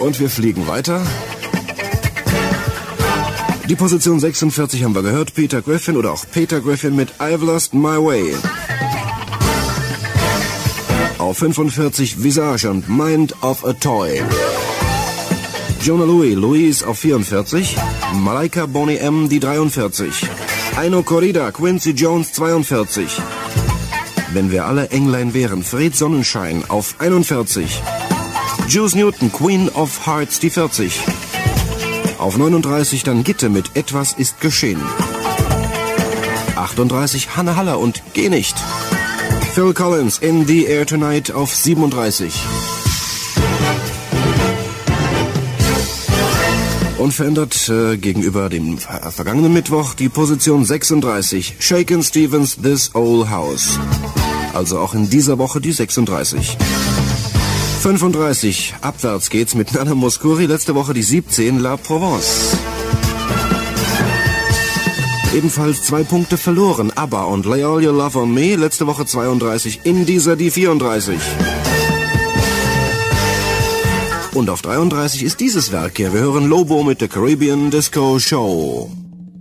Und wir fliegen weiter. Die Position 46 haben wir gehört. Peter Griffin oder auch Peter Griffin mit I've Lost My Way. Auf 45 Visage und Mind of a Toy. Jona Louise auf 44. Malaika Boney M. die 43. Aino Corrida, Quincy Jones 42. Wenn wir alle Englein wären, Fred Sonnenschein auf 41. Juice Newton, Queen of Hearts die 40. Auf 39 dann Gitte mit Etwas ist geschehen. 38 Hanne Haller und Geh nicht. Phil Collins, In the Air Tonight auf 37. Unverändert gegenüber dem vergangenen Mittwoch die Position 36. Shakin' Stevens, This Old House. Also auch in dieser Woche die 36. 35. Abwärts geht's mit Nana Mouskouri. Letzte Woche die 17. La Provence. Ebenfalls 2 Punkte verloren. ABBA und Lay All Your Love on Me. Letzte Woche 32. In dieser die 34. Und auf 33 ist dieses Werk hier. Wir hören Lobo mit der Caribbean Disco Show.